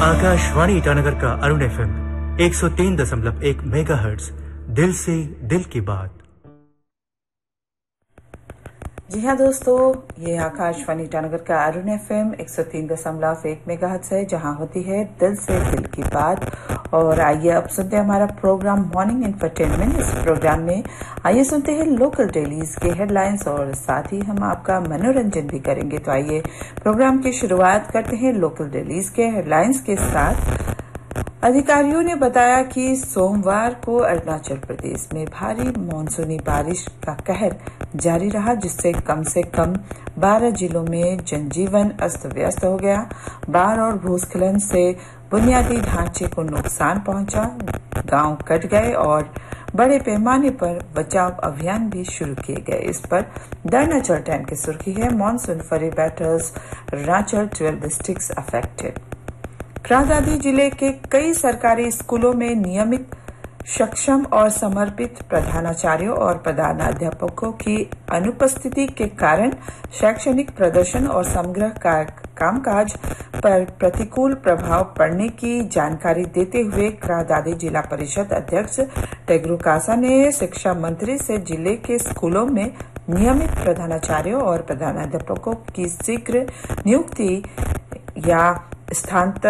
आकाशवाणी ईटानगर का Arun FM 103.1 megahertz, दिल से दिल की बात। जी हाँ दोस्तों, ये आकाशवाणी ईटानगर का अरुण FM 103.1 मेगाहर्ट्ज है, जहाँ होती है दिल से दिल की बात। और आइए अब सुनते हैं हमारा प्रोग्राम मॉर्निंग एंटरटेनमेंट। इस प्रोग्राम में आइए सुनते हैं लोकल डेलीज के हेडलाइंस और साथ ही हम आपका मनोरंजन भी करेंगे। तो आइए प्रोग्राम की शुरुआत करते हैं लोकल डेलीज के हेडलाइंस के साथ। अधिकारियों ने बताया कि सोमवार को अरुणाचल प्रदेश में भारी मानसूनी बारिश का कहर जारी रहा, जिससे कम 12 जिलों में जनजीवन अस्त व्यस्त हो गया। बाढ़ और भूस्खलन से बुनियादी ढांचे को नुकसान पहुंचा, गांव कट गए और बड़े पैमाने पर बचाव अभियान भी शुरू किए गए। इस पर द अरुणाचल टाइम की सुर्खी है, मानसून फरी बैटर्स, अरुणाचल 12 डिस्ट्रिक्ट्स अफेक्टेड। क्रा दादी जिले के कई सरकारी स्कूलों में नियमित, सक्षम और समर्पित प्रधानाचार्यों और प्रधानाध्यापकों की अनुपस्थिति के कारण शैक्षणिक प्रदर्शन और समग्र कामकाज पर प्रतिकूल प्रभाव पड़ने की जानकारी देते हुए क्रा दादी जिला परिषद अध्यक्ष टेगरू कासा ने शिक्षा मंत्री से जिले के स्कूलों में नियमित प्रधानाचार्यों और प्रधानाध्यापकों की शीघ्र नियुक्ति या स्थानांतरण